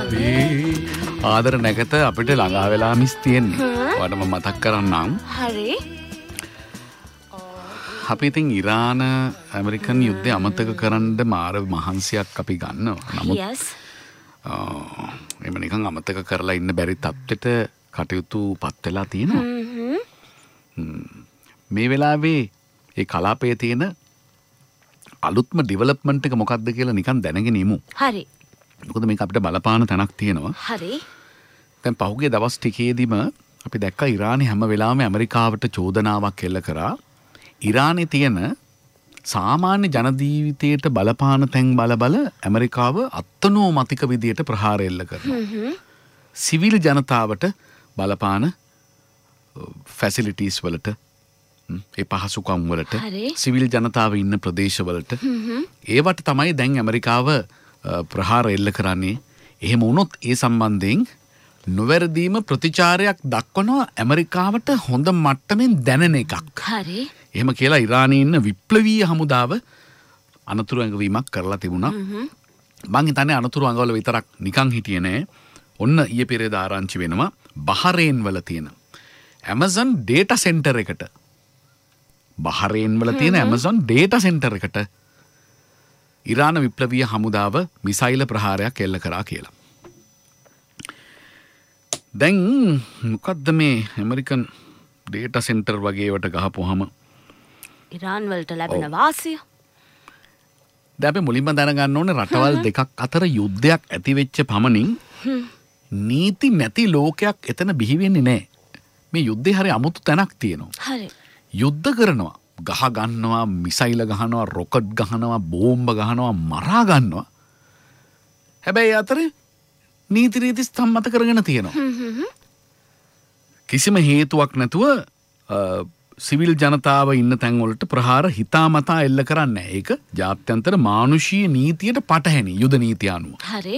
ආදර නැගත අපිට ළඟා වෙලා මිස් තියෙන්නේ. ඔයාලට මම මතක් කරන්නම්. හරි. අපි ඉතින් ඉරාන ඇමරිකන් යුද්ධය අමතක කරන්න මාර මහන්සියක් අපි ගන්නවා. නමුත් එම නිකන් අමතක කරලා ඉන්න බැරි තත්ත්වෙට කටයුතු පත් වෙලා තියෙනවා. මේ වෙලාවේ ඒ කලාපයේ තියෙන අලුත්ම ඩෙවලොප්මන්ට් එක මොකක්ද කියලා නිකන් දැනගෙන ඉමු. හරි. මොකද මේක අපිට බලපාන තැනක් තියෙනවා. හරි. දැන් පහුගිය දවස් ටිකේදීම අපි දැක්කා ඉරානය හැම වෙලාවෙම ඇමරිකාවට චෝදනාවක් එල්ල කරා. ඉරානයේ තියෙන සාමාන්‍ය ජනජීවිතයට බලපාන තැන් බල ඇමරිකාව අත්නෝමතික විදියට ප්‍රහාර එල්ල කරනවා. සිවිල් ජනතාවට බලපාන ෆැසිලිටීස් වලට ඒ පහසුකම් වලට සිවිල් ජනතාව ඉන්න ප්‍රදේශවලට ඒවට තමයි දැන් ඇමරිකාව ප්‍රහාර එල්ල කරන්නේ. එහෙම වුණොත් ඒ සම්බන්ධයෙන් නොවැරදීම ප්‍රතිචාරයක් දක්වනවා ඇමරිකාවට හොඳ මට්ටමින් දැනෙන එකක්. හරි. එහෙම කියලා ඉරානයේ ඉන්න විප්ලවීය හමුදාව අනතුරු ඇඟවීමක් කරලා තිබුණා. මං හිතන්නේ අනතුරු ඇඟවල විතරක් නිකන් හිටියේ නෑ. ඔන්න ඊයේ පෙරේද ආරංචි වෙනවා බහරේන් වල තියෙන Amazon data center එකට බහරේන් වල තියෙන Amazon data center එකට ඉරාන විප්ලවීය හමුදාව මිසයිල ප්‍රහාරයක් එල්ල කරා කියලා. දැන් මොකද්ද මේ ඇමරිකන් data center වගේ ඒවට ගහපුවාම ඉරාන් වලට ලැබෙන වාසිය? දැන් අපි මුලින්ම දැනගන්න ඕනේ රටවල් දෙකක් අතර යුද්ධයක් ඇති වෙච්ච පමණින් නීති නැති ලෝකයක් එතන බිහි වෙන්නේ නැහැ. මේ යුද්ධේ හරි අමුතු තැනක් තියෙනවා. හරි. යුද්ධ කරනවා, ගහ ගන්නවා, මිසයිල ගහනවා, රොකට් ගහනවා, බෝම්බ ගහනවා, මරා ගන්නවා. හැබැයි අතරේ නීති රීති සම්මත කරගෙන තියෙනවා. කිසිම හේතුවක් නැතුව සිවිල් ජනතාව ඉන්න තැන් වලට ප්‍රහාර හිතාමතා එල්ල කරන්නේ නැහැ. ඒක ජාත්‍යන්තර මානුෂීය නීතියට පටහැනි යුද නීතිය අනුව. හරි.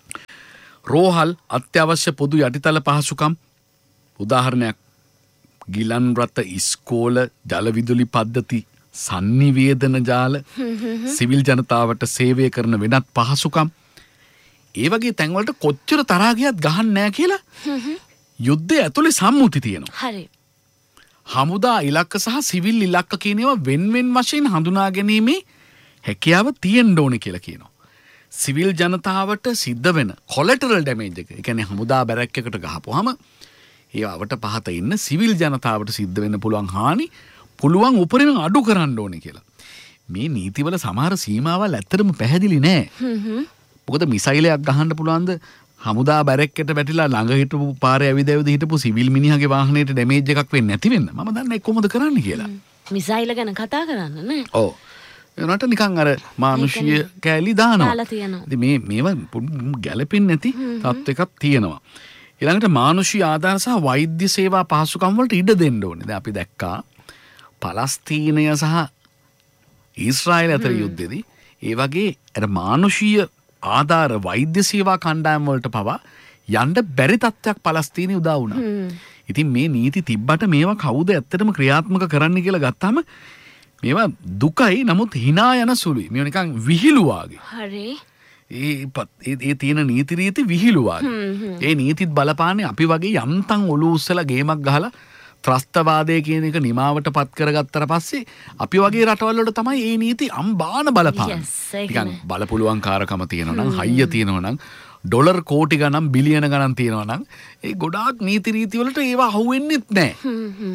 රෝහල් අත්‍යවශ්‍ය පොදු යටිතල පහසුකම් උදාහරණයක් ගිලන් රථ ඉස්කෝල ජල විදුලි පද්ධති sannivedana ජාල සිවිල් ජනතාවට සේවය කරන වෙනත් පහසුකම් ඒ වගේ තැන් වලට කොච්චර තරහා ගියත් ගහන්නේ නැහැ කියලා යුද්ධය ඇතුලේ සම්මුති තියෙනවා. හරි. හමුදා ඉලක්ක සහ සිවිල් ඉලක්ක කියන ඒවා වෙන් වශයෙන් හඳුනා ගැනීමේ හැකියාව තියෙන්න ඕනේ කියලා කියනවා. සිවිල් ජනතාවට සිද්ධ වෙන කොලැටරල් ඩැමේජ් එක. ඒ කියන්නේ හමුදා බැරක් එකට ගහපුවාම ඒවට පහත ඉන්න සිවිල් ජනතාවට සිද්ධ වෙන්න පුළුවන් හානි පුළුවන් උපරිම අඩු කරන්න ඕනේ කියලා. මේ නීතිවල සමහර සීමාවල් ඇත්තටම පැහැදිලි නෑ. මොකද මිසයිලයක් ගහන්න පුළුවන්ද හමුදා බැරක්කට වැටිලා ළඟ හිටපු පාරේ ඇවිද හිටපු සිවිල් මිනිහගේ වාහනයට ඩැමේජ් එකක් වෙන්නේ නැති වෙන්න. මම දන්නේ කොහොමද කරන්න කියලා. මිසයිල ගැන කතා කරන්න නේ. ඔව්. ඒනට නිකන් අර මානුෂීය කෑලි දානවා. ඉතින් මේවා ගැළපෙන්නේ නැති තත්ත්වයක්ක් තියෙනවා. ඊළඟට මානුෂීය ආධාර සහ වෛද්‍ය සේවා පහසුකම් වලට ඉඩ දෙන්න ඕනේ. දැන් අපි දැක්කා පලස්තීනය සහ ඊශ්‍රායල් අතර යුද්ධෙදී ඒ වගේ අර මානුෂීය ආධාර වෛද්‍ය සේවා කණ්ඩායම් වලට පවා යන්න බැරි තත්ත්වයක් පලස්තීනයේ උදා වුණා. ඉතින් මේ නීති තිබ්බට මේවා කවුද ඇත්තටම ක්‍රියාත්මක කරන්න කියලා ගත්තාම මේවා දුකයි නමුත් hina යන සුළුයි. මේවා නිකන් විහිළු වාගේ. හරි. ඒ තියෙන නීති රීති විහිළු වාගේ. ඒ නීතිත් බලපාන්නේ අපි වගේ යම්තම් ඔලු උස්සලා ගේමක් ගහලා ත්‍රස්තවාදය කියන එක නිමාවට පත් කරගත්තට පස්සේ අපි වගේ රටවල් වලට තමයි මේ නීති අම්බාන බලපාන්නේ. නිකන් බලපුලුවන් කාරකම තියෙනවා නම් හයිය තියෙනවා නම් ඩොලර් කෝටි ගණන් බිලියන ගණන් තියෙනවා නම් ඒ ගොඩාක් නීති රීති වලට ඒවා අහුවෙන්නෙත් නැහැ.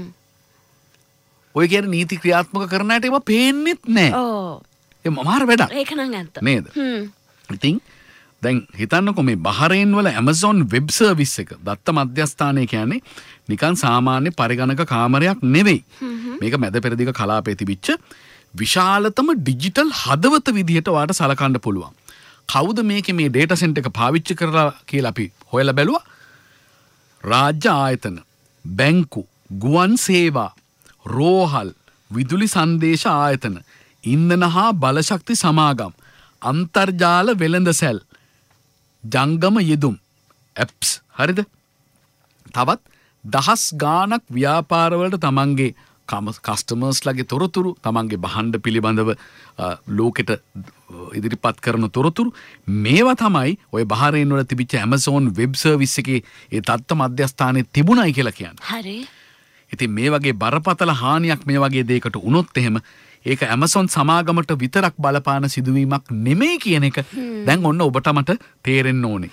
ඔය කියන නීති ක්‍රියාත්මක කරන අයට ඒවා පේන්නෙත් නැහැ. ඔව්. ඒ මමාර වැඩක්. ඒක නම් ඇත්ත. නේද? ඉතින් දැන් හිතන්නකො මේ බහරේන් වල Amazon වෙබ් සර්විස් එක දත්ත මධ්‍යස්ථානය කියන්නේ නිකන් සාමාන්‍ය පරිගණක කාමරයක් නෙවෙයි. මේක මැද පෙරදිග කලාපයේ තිබිච්ච විශාලතම ඩිජිටල් හදවත විදිහට ඔයාලට සලකන්න පුළුවන්. කවුද මේකේ මේ data center එක පාවිච්චි කරලා කියලා අපි හොයලා බැලුවා. රාජ්‍ය ආයතන, බැංකු, ගුවන් සේවා, රෝහල්, විදුලි සංදේශ ආයතන, ඉන්ධන හා බලශක්ති සමාගම්, අන්තර්ජාල වෙළඳසැල්, ජංගම යෙදුම් ඇප්ස්. හරිද? තවත් දහස් ගාණක් ව්‍යාපාරවලට තමන්ගේ කස්ටමර්ස්ලගේ තොරතුරු තමන්ගේ බහන්ඩ පිළිබඳව ලෝකෙට ඉදිරිපත් කරන තොරතුරු මේවා තමයි ඔය බහරේන් වල තිබිච්ච Amazon වෙබ් සර්විස් එකේ ඒ තත්ත්ව මධ්‍යස්ථානයේ තිබුණයි කියලා කියන්නේ. හරි. ඉතින් මේ වගේ බරපතල හානියක් මේ වගේ දෙයකට වුණොත් එහෙම ඒක Amazon සමාගමට විතරක් බලපාන සිදුවීමක් නෙමෙයි කියන එක දැන් ඔන්න ඔබට මට තේරෙන්න ඕනේ.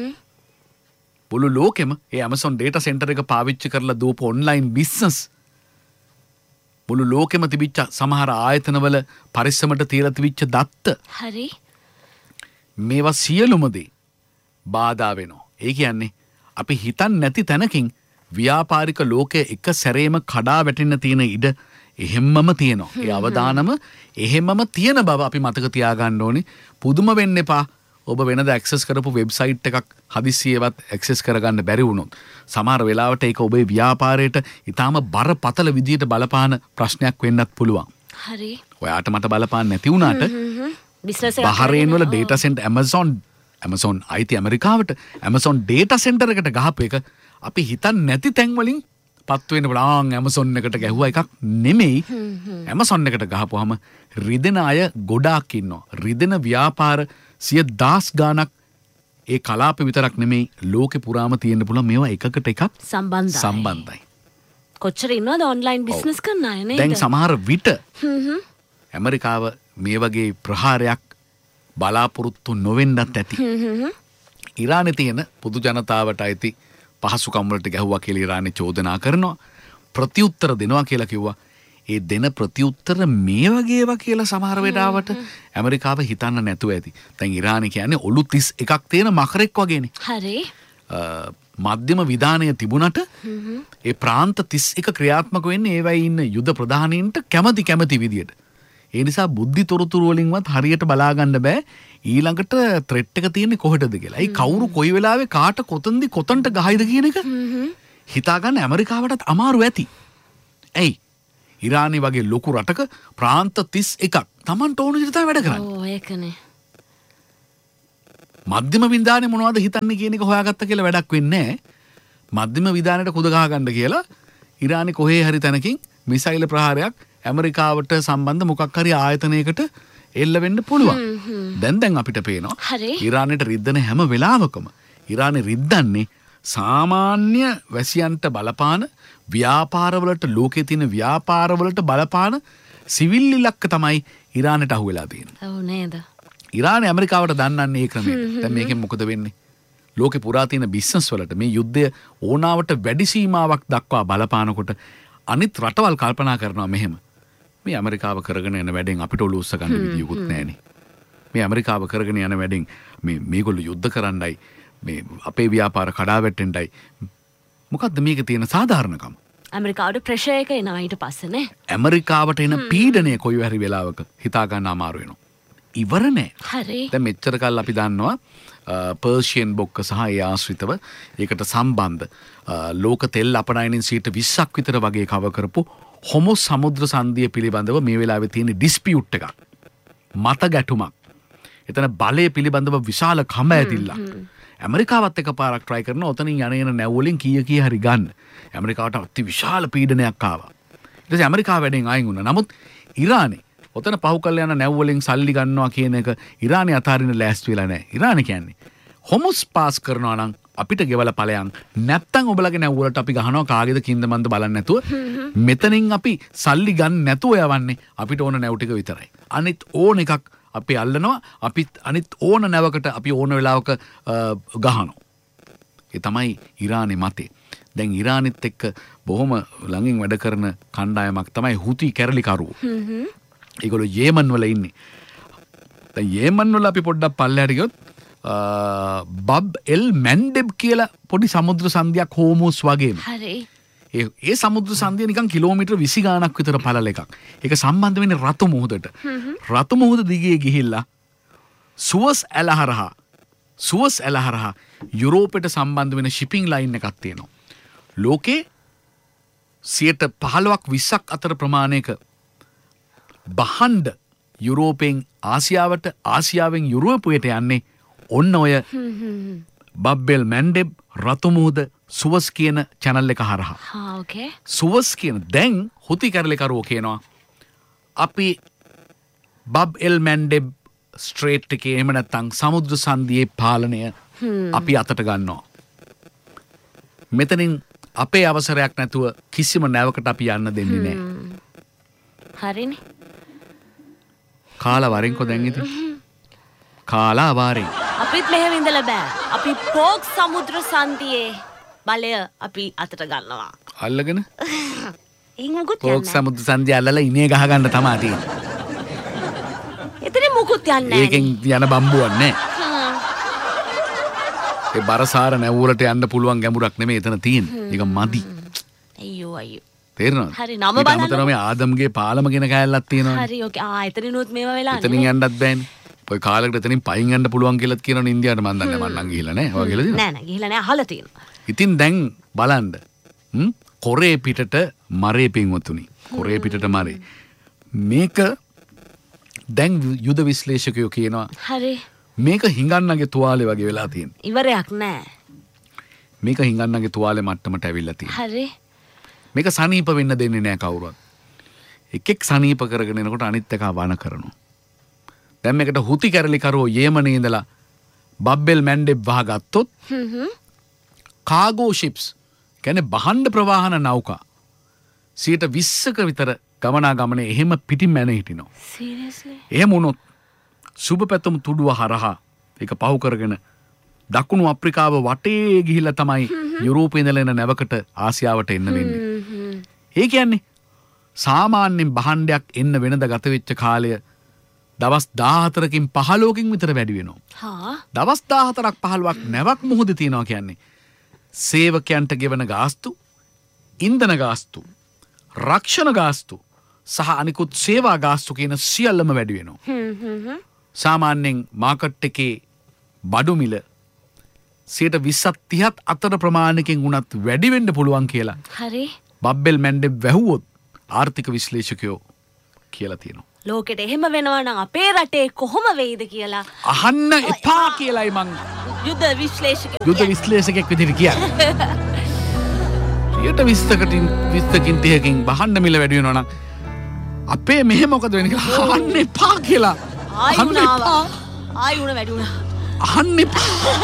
මුළු ලෝකෙම ඒ Amazon data center එක පාවිච්චි කරලා දූප online business මුළු ලෝකෙම තිබිච්ච සමහර ආයතනවල පරිස්සමට තියලා තිබිච්ච දත්ත හරි. මේවා සියලුම දේ බාධා වෙනවා. ඒ කියන්නේ අපි හිතන්නේ නැති තැනකින් ව්‍යාපාරික ලෝකයේ එක සැරේම කඩා වැටෙන්න තියෙන ඉඩ එහෙම්මම තියෙනවා. ඒ අවදානම එහෙම්මම තියෙන බව අපි මතක තියාගන්න ඕනේ. පුදුම වෙන්න එපා. ඔබ වෙනද ඇක්සස් කරපු වෙබ්සයිට් එකක් හදිසියෙවත් ඇක්සස් කරගන්න බැරි වුණොත් සමහර වෙලාවට ඒක ඔබේ ව්‍යාපාරයට ඊටාම බරපතල විදියට බලපාන ප්‍රශ්නයක් වෙන්නත් පුළුවන්. හරි. ඔයාට මට බලපාන්න නැති වුණාට බිස්නස් එක බහරේන් වල data center Amazon IT ඇමරිකාවට Amazon data center එකට ගහපු එක අපි හිතන්නේ නැති තැන් වලින් පත් වෙන්න බලන් Amazon එකට ගැහුවා එකක් නෙමෙයි. Amazon එකට ගහපුවාම රිදෙන අය ගොඩාක් ඉන්නවා. රිදෙන ව්‍යාපාර 100,000 ගාණක් ඒ කලාප විතරක් නෙමෙයි ලෝකෙ පුරාම තියෙන්න පුළුවන් මේවා එකකට එකක් සම්බන්ධයි. කොච්චර ඉන්නවද ඔන්ලයින් බිස්නස් කරන අය නේද? දැන් සමහර විට ඇමරිකාව මේ වගේ ප්‍රහාරයක් බලාපොරොත්තු නොවෙන්නත් ඇති. ඉරානයේ තියෙන පොදු ජනතාවට අයිති පහසුකම් වලට ගැහුවා කියලා ඉරානයේ චෝදනා කරනවා. ප්‍රතිඋත්තර දෙනවා කියලා කිව්වා. ඒ දෙන ප්‍රතිඋත්තර මේ වගේ ඒවා කියලා සමහර වෙලාවට ඇමරිකාව හිතන්න නැතුව ඇති. දැන් ඉරානය කියන්නේ ඔලු 31ක් තියෙන මකරෙක් වගේනේ. හරි. මධ්‍යම විධානය තිබුණට ඒ ප්‍රාන්ත 31 ක්‍රියාත්මක වෙන්නේ ඒවයි ඉන්න යුද ප්‍රධානීන්ට කැමති විදියට. ඒ නිසා බුද්ධි තොරතුරු වලින්වත් හරියට බලා ගන්න බෑ ඊළඟට ත්‍රෙට් එක තියෙන්නේ කොහෙටද කියලා. ඒ කවුරු කොයි වෙලාවෙ කාට කොතනද කොතනට ගහයිද කියන එක හිතා ගන්න ඇමරිකාවටත් අමාරු ඇති. ඇයි? ඉරානය වගේ ලොකු රටක ප්‍රාන්ත 31ක් Tamanට ඕන විදිහට තමයි වැඩ කරන්නේ. ඔව් ඒකනේ. මධ්‍යම විධානය මොනවද හිතන්නේ කියන එක හොයාගත්ත කියලා වැඩක් වෙන්නේ නැහැ. මධ්‍යම විධානයට කුද ගහ ගන්න කියලා ඉරානයේ කොහේ හරි තැනකින් මිසයිල් ප්‍රහාරයක් ඇමරිකාවට සම්බන්ධ මොකක් හරි ආයතනයකට එල්ල වෙන්න පුළුවන්. දැන් අපිට පේනවා ඉරානයට රිද්දන හැම වෙලාවකම ඉරානයේ රිද්දන්නේ සාමාන්‍ය වැසියන්ට බලපාන ව්‍යාපාරවලට ලෝකේ තියෙන ව්‍යාපාරවලට බලපාන සිවිල් ඉලක්ක තමයි ඉරානයට අහු වෙලා තියෙන්නේ. ඔව් නේද? ඉරානය ඇමරිකාවට දන්නන්නේ ඒ ක්‍රමයට. දැන් මේකෙන් මොකද වෙන්නේ? ලෝකේ පුරා තියෙන බිස්නස් වලට මේ යුද්ධය ඕනාවට වැඩි සීමාවක් දක්වා බලපානකොට අනිත් රටවල් කල්පනා කරනවා මෙහෙම. මේ ඇමරිකාව කරගෙන යන වැඩෙන් අපිට ඔලුව උස්ස ගන්න විදියකුත් නැහැනේ. මේ ඇමරිකාව කරගෙන යන වැඩෙන් මේගොල්ලෝ යුද්ධ කරන්නයි මේ අපේ ව්‍යාපාර කඩා වැටෙන්නයි. මොකද්ද මේක තියෙන සාධාරණකම? ඇමරිකාවට ප්‍රෙෂර් එක එනවා ඊට පස්සේ නේ. ඇමරිකාවට එන පීඩනය කොයි හරි වෙලාවක හිතා ගන්න අමාරු වෙනවා. ඉවර නෑ. හරි. දැන් මෙච්චර කල් අපි දන්නවා පර්ෂියන් බොක්ක සහ ඒ ආශ්‍රිතව ඒකට සම්බන්ධ ලෝක තෙල් අපනයනින් 20% විතර වගේ කව කරපු හොමෝ සමුද්‍ර සංධිය පිළිබඳව මේ වෙලාවේ තියෙන ඩිස්පියුට් එකක්. මත ගැටුමක්. එතන බලය පිළිබඳව විශාල කම ඇතිල්ලක්. ඇමරිකාවත් එකපාරක් try කරන ඔතනින් යන නැව් වලින් කීය හරි ගන්න. ඇමරිකාවට අති විශාල පීඩනයක් ආවා. ඊට පස්සේ ඇමරිකාව වැඩෙන් අයින් වුණා. නමුත් ඉරානේ ඔතන පහු කරලා යන නැව් වලින් සල්ලි ගන්නවා කියන එක ඉරානය අතාරින්න ලෑස්ති වෙලා නැහැ. ඉරානය කියන්නේ හොමුස් පාස් කරනවා නම් අපිට ගෙවලා ඵලයන් නැත්තම් ඔබලගේ නැව් වලට අපි ගහනවා කාගේද කින්ද මන්ද බලන්නේ නැතුව මෙතනින් අපි සල්ලි ගන්න නැතුව යවන්නේ අපිට ඕන නැව් ටික විතරයි. අනිත් ඕන එකක් අපි අල්ලනවා අපි අනිත් ඕන නැවකට අපි ඕන වෙලාවක ගහනවා. ඒ තමයි ඉරානයේ මතේ. දැන් ඉරානෙත් එක්ක බොහොම ළඟින් වැඩ කරන කණ්ඩායමක් තමයි හුති කැරලිකරුවෝ. ඒගොල්ලෝ යේමන් වල ඉන්නේ. දැන් යේමන් වල අපි පොඩ්ඩක් පල්ලෙහාට ගියොත් බබ් එල් මැන්ඩෙබ් කියලා පොඩි සමුද්‍ර සංධියක් හෝමෝස් වගේම. හරි. ඒ සමුද්‍ර සංධිය නිකන් කිලෝමීටර් 20 ගාණක් විතර පළල එකක්. ඒක සම්බන්ධ වෙන්නේ රතු මුහුදට. රතු මුහුද දිගේ ගිහිල්ලා සුවස් ඇලහරහා යුරෝපයට සම්බන්ධ වෙන ෂිපින් ලයින් එකක් තියෙනවා. ලෝකේ 15%ක් 20ක් අතර ප්‍රමාණයක බහන්ඩ යුරෝපෙන් ආසියාවට ආසියාවෙන් යුරෝපයට යන්නේ ඔන්න ඔය බබ්බෙල් මැන්ඩෙබ් රතු මුහුද සුවස් කියන channel එක හරහා. ඕකේ. සුවස් කියන දැන් හුති කැරලිකරුවෝ කියනවා අපි බබ් එල් මැන්ඩෙබ් ස්ට්‍රේට් එකේ එහෙම නැත්නම් සමුද්‍ර සංධියේ පාලනය අපි අතට ගන්නවා. මෙතනින් අපේ අවසරයක් නැතුව කිසිම නැවකට අපි යන්න දෙන්නේ නැහැ. හරිනේ. කාලා වරෙන්කෝ දැන් ඉතින්. කාලා වාරෙන්. අපිත් මෙහෙම ඉඳලා බෑ. අපි පෝක් සමුද්‍ර සංධියේ බලය අපි අතට ගන්නවා. අල්ලගෙන එහෙන් මුකුත් පෝක් යන්නේ සමුද්‍ර සංධිය අල්ලලා ඉනේ ගහ ගන්න තමයි තියෙන්නේ. එතන මුකුත් යන්නේ නැහැ. ඒකෙන් යන බම්බුවක් නැහැ. ඒ බරසාර නැවුරට යන්න පුළුවන් ගැඹුරක් නෙමෙයි එතන තියෙන්නේ. ඒක මදි. අයියෝ. තේරෙනවද? හරි නම බලන්න. අමතරව මේ ආදම්ගේ පාලම කියන කෑල්ලක් තියෙනවනේ. හරි ඕකේ. එතනිනුත් මේවා වෙලා එතනින් යන්නත් බෑනේ. ඔය කාලෙකට එතනින් පයින් යන්න පුළුවන් කියලාත් කියනවනේ ඉන්දියාවට මන් දන්නේ මන් නම් ගිහිල්ලා නැහැ. ඔය කියලා තියෙනවා. නෑ ගිහිල්ලා නෑ අහලා තියෙනවා. ඉතින් දැන් බලන්න. කොරේ පිටට මරේ පින්වතුනි. කොරේ පිටට මරේ. මේක දැන් යුද විශ්ලේෂකයෝ කියනවා හරි. මේක හිඟන්නගේ තුවාලේ වගේ වෙලා තියෙනවා. ඉවරයක් නෑ. මේක හිඟන්නගේ තුවාලේ මට්ටමට ඇවිල්ලා තියෙනවා. හරි. මේක සනීප වෙන්න දෙන්නේ නැහැ කවුරුවත්. එකෙක් සනීප කරගෙන එනකොට අනිත් එක වණ කරනවා. දැන් මේකට හුති කැරලිකරුවෝ යේමනේ ඉඳලා බබ්බෙල් මැන්ඩෙබ් වහගත්තොත් කාගෝ ෂිප්ස් කියන්නේ බහණ්ඩ ප්‍රවාහන නෞකා 20%ක විතර ගමනාගමනේ එහෙම පිටින් මැන හිටිනවා. සීරියස්ලි? එහෙම වුණොත් සුබ පැතුම් තුඩුව හරහා ඒක පහු කරගෙන දකුණු අප්‍රිකාව වටේ ගිහිල්ලා තමයි යුරෝපේ ඉඳලා එන නැවකට ආසියාවට එන්න වෙන්නේ. ඒ කියන්නේ සාමාන්‍යයෙන් බහණ්ඩයක් එන්න වෙනද ගත වෙච්ච කාලය දවස් 14කින් 15කින් විතර වැඩි වෙනවා. දවස් 14ක් 15ක් නැවක් මුහුදේ තියනවා කියන්නේ සේවකයන්ට ගෙවන ගාස්තු, ඉන්ධන ගාස්තු, රක්ෂණ ගාස්තු සහ අනිකුත් සේවා ගාස්තු කියන සියල්ලම වැඩි වෙනවා. සාමාන්‍යයෙන් මාකට් එකේ බඩු මිල 20%ත් 30ත් අතර ප්‍රමාණයකින් වුණත් වැඩි වෙන්න පුළුවන් කියලා. හරි. බබ්බෙල් මැන්ඩෙබ් වැහුවොත් ආර්ථික විශ්ලේෂකයෝ කියලා තියෙනවා. ලෝකෙට එහෙම වෙනවා නම් අපේ රටේ කොහොම වෙයිද කියලා අහන්න එපා කියලායි මං යුද විශ්ලේෂකෙක් විදිහට කියන්නේ. 20%කින් 30කින් බහන්න මිල වැඩි වෙනවා නම් අපේ මෙහෙ මොකද වෙන්නේ කියලා අහන්න එපා කියලා. ආයි වුණා වැඩි වුණා. අහන්න එපා.